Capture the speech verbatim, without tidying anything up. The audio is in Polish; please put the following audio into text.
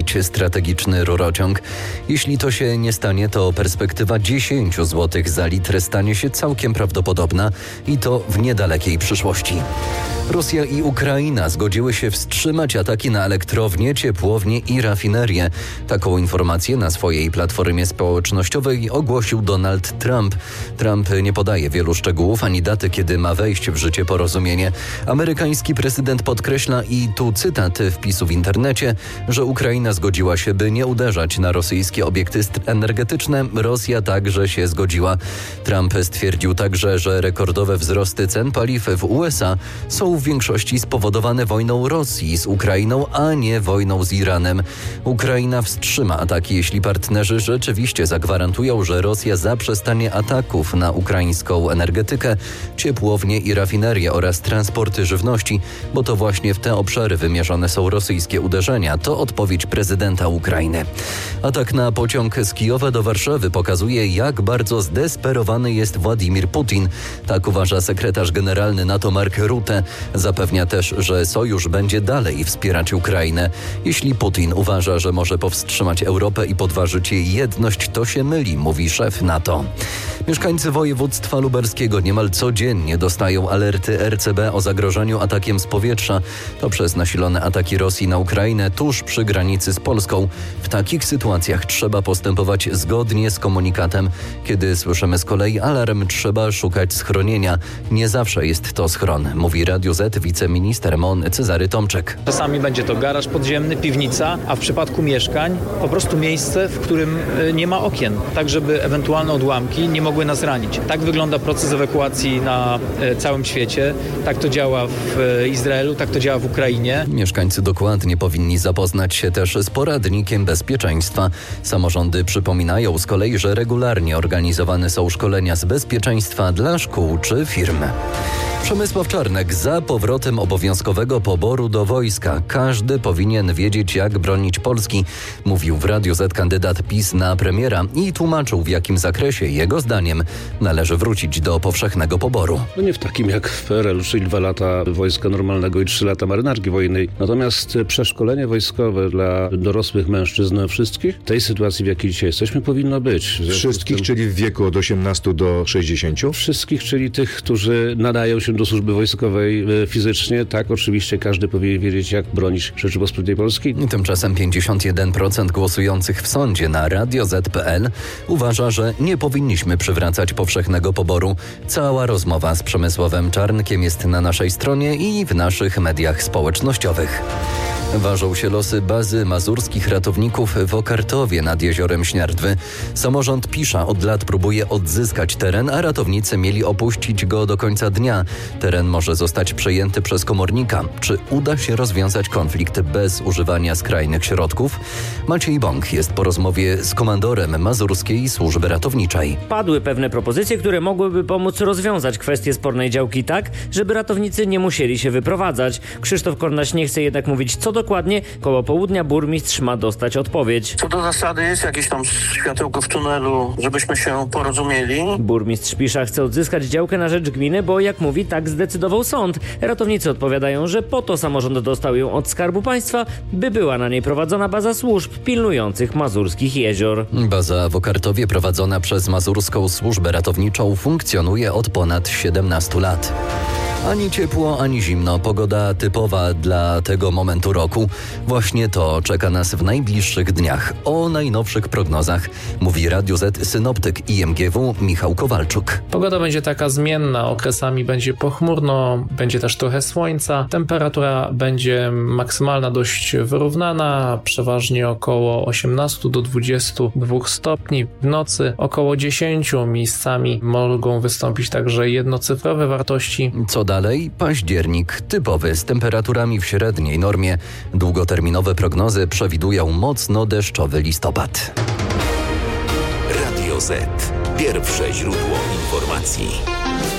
budować strategiczny rurociąg. Jeśli to się nie stanie, to perspektywa dziesięć złotych za litr stanie się całkiem prawdopodobna i to w niedalekiej przyszłości. Rosja i Ukraina zgodziły się wstrzymać ataki na elektrownie, ciepłownie i rafinerie. Taką informację na swojej platformie społecznościowej ogłosił Donald Trump. Trump nie podaje wielu szczegółów ani daty, kiedy ma wejść w życie porozumienie. Amerykański prezydent podkreśla, i tu cytat wpisu w internecie, że Ukraina zgodziła się, by nie uderzać na rosyjskie obiekty energetyczne. Rosja także się zgodziła. Trump stwierdził także, że rekordowe wzrosty cen paliw w U S A są w większości spowodowane wojną Rosji z Ukrainą, a nie wojną z Iranem. Ukraina wstrzyma ataki, jeśli partnerzy rzeczywiście zagwarantują, że Rosja zaprzestanie ataków na ukraińską energetykę, ciepłownie i rafinerie oraz transporty żywności, bo to właśnie w te obszary wymierzone są rosyjskie uderzenia. To odpowiedź prezydenta Ukrainy. Atak na pociąg z Kijowa do Warszawy pokazuje, jak bardzo zdesperowany jest Władimir Putin. Tak uważa sekretarz generalny NATO Mark Rutte. Zapewnia też, że sojusz będzie dalej wspierać Ukrainę. Jeśli Putin uważa, że może powstrzymać Europę i podważyć jej jedność, to się myli, mówi szef NATO. Mieszkańcy województwa lubelskiego niemal codziennie dostają alerty R C B o zagrożeniu atakiem z powietrza. To przez nasilone ataki Rosji na Ukrainę tuż przy granicy z Polską. W takich sytuacjach trzeba postępować zgodnie z komunikatem. Kiedy słyszymy z kolei alarm, trzeba szukać schronienia. Nie zawsze jest to schron, mówi Radio Z wiceminister M O N Cezary Tomczyk. Czasami będzie to garaż podziemny, piwnica, a w przypadku mieszkań po prostu miejsce, w którym nie ma okien, tak żeby ewentualne odłamki nie mogły nas ranić. Tak wygląda proces ewakuacji na całym świecie. Tak to działa w Izraelu, tak to działa w Ukrainie. Mieszkańcy dokładnie powinni zapoznać się też z poradnikiem bezpieczeństwa. Samorządy przypominają z kolei, że regularnie organizowane są szkolenia z bezpieczeństwa dla szkół czy firm. Przemysław Czarnek za powrotem obowiązkowego poboru do wojska. Każdy powinien wiedzieć, jak bronić Polski, mówił w Radiu Z kandydat PiS na premiera i tłumaczył, w jakim zakresie jego zdaniem należy wrócić do powszechnego poboru. No nie w takim jak w P R L, czyli dwa lata wojska normalnego i trzy lata marynarki wojennej. Natomiast przeszkolenie wojskowe dla dorosłych mężczyzn wszystkich, w tej sytuacji, w jakiej dzisiaj jesteśmy, powinno być. Wszystkich, tym, czyli w wieku od osiemnastu do sześćdziesięciu? Wszystkich, czyli tych, którzy nadają się do służby wojskowej fizycznie. Tak, oczywiście każdy powinien wiedzieć, jak bronić Rzeczypospolitej Polskiej. Tymczasem pięćdziesiąt jeden procent głosujących w sądzie na Radio Z kropka P L uważa, że nie powinniśmy przywracać powszechnego poboru. Cała rozmowa z Przemysławem Czarnkiem jest na naszej stronie i w naszych mediach społecznościowych. Ważą się losy bazy mazurskich ratowników w Okartowie nad jeziorem Śniardwy. Samorząd Pisza od lat próbuje odzyskać teren, a ratownicy mieli opuścić go do końca dnia. Teren może zostać przejęty przez komornika. Czy uda się rozwiązać konflikt bez używania skrajnych środków? Maciej Bąk jest po rozmowie z komandorem Mazurskiej Służby Ratowniczej. Padły pewne propozycje, które mogłyby pomóc rozwiązać kwestię spornej działki tak, żeby ratownicy nie musieli się wyprowadzać. Krzysztof Kornaś nie chce jednak mówić, co dokładnie. Koło południa burmistrz ma dostać odpowiedź. Co do zasady jest jakieś tam światełko w tunelu, żebyśmy się porozumieli. Burmistrz Pisza chce odzyskać działkę na rzecz gminy, bo jak mówi, tak zdecydował sąd. Ratownicy odpowiadają, że po to samorząd dostał ją od Skarbu Państwa, by była na niej prowadzona baza służb pilnujących mazurskich jezior. Baza w Okartowie prowadzona przez Mazurską Służbę Ratowniczą funkcjonuje od ponad siedemnastu lat. Ani ciepło, ani zimno. Pogoda typowa dla tego momentu roku. Właśnie to czeka nas w najbliższych dniach. O najnowszych prognozach mówi Radio Z synoptyk I M G W Michał Kowalczuk. Pogoda będzie taka zmienna. Okresami będzie pochmurno, będzie też trochę słońca. Temperatura będzie maksymalna dość wyrównana, przeważnie około osiemnastu do dwudziestu dwóch stopni. W nocy około dziesięciu. Miejscami mogą wystąpić także jednocyfrowe wartości. Co dalej? Październik typowy z temperaturami w średniej normie. Długoterminowe prognozy przewidują mocno deszczowy listopad. Radio Z. Pierwsze źródło informacji.